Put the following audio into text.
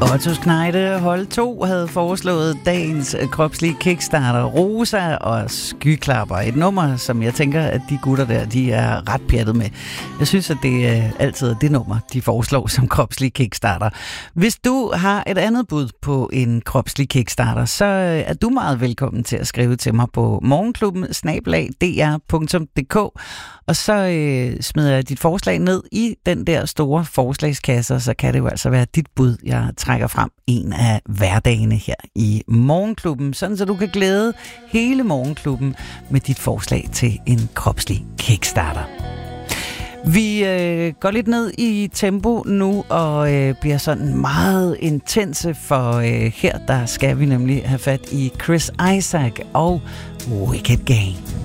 Otto Kneide hold 2 havde foreslået dagens kropslige kickstarter Rosa og Skyklapper. Et nummer, som jeg tænker, at de gutter der, de er ret pjattet med. Jeg synes, at det altid er det nummer, de foreslår som kropslig kickstarter. Hvis du har et andet bud på en kropslig kickstarter, så er du meget velkommen til at skrive til mig på morgenklubben@dr.dk. Og så smider jeg dit forslag ned i den der store forslagskasse, så kan det jo altså være dit bud, jeg trækker frem en af hverdagene her i Morgenklubben, sådan så du kan glæde hele Morgenklubben med dit forslag til en kropslig kickstarter. Vi går lidt ned i tempo nu og bliver sådan meget intense, for her der skal vi nemlig have fat i Chris Isaak og Wicked Game.